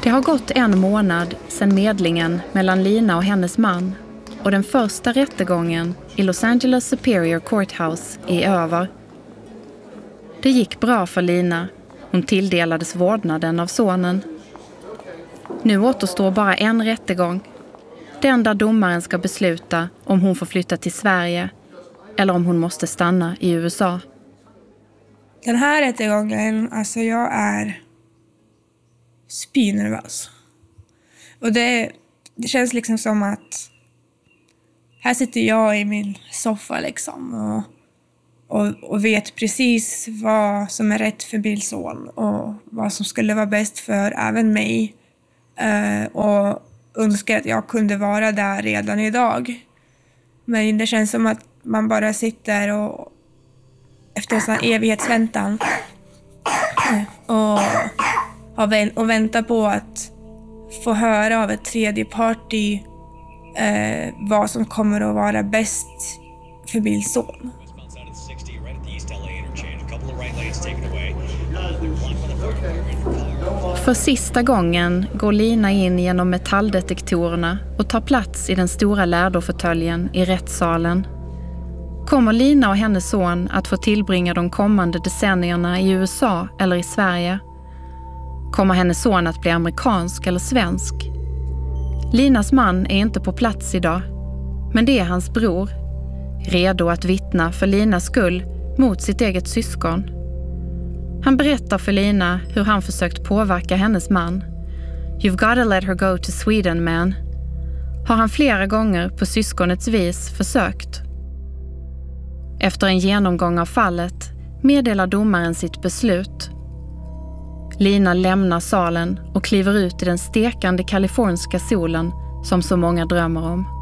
Det har gått 1 månad sedan medlingen mellan Lina och hennes man och den första rättegången i Los Angeles Superior Courthouse är över. Det gick bra för Lina. Hon tilldelades vårdnaden av sonen. Nu återstår bara en rättegång. Den där domaren ska besluta om hon får flytta till Sverige eller om hon måste stanna i USA. Den här rättegången, alltså jag är spynervös. Och det känns liksom som att här sitter jag i min soffa liksom och vet precis vad som är rätt för min son och vad som skulle vara bäst för även mig. Och önskar att jag kunde vara där redan idag. Men det känns som att man bara sitter och efter en sån här evighetsväntan och väntar på att få höra av ett tredje party vad som kommer att vara bäst för min son. För sista gången går Lina in genom metalldetektorerna och tar plats i den stora lärdofåtöljen i rättssalen. Kommer Lina och hennes son att få tillbringa de kommande decennierna i USA eller i Sverige? Kommer hennes son att bli amerikansk eller svensk? Linas man är inte på plats idag, men det är hans bror, redo att vittna för Linas skull mot sitt eget syskon. Han berättar för Lina hur han försökt påverka hennes man. You've gotta let her go to Sweden, man. Har han flera gånger på syskonets vis försökt. Efter en genomgång av fallet meddelar domaren sitt beslut. Lina lämnar salen och kliver ut i den stekande kaliforniska solen som så många drömmer om.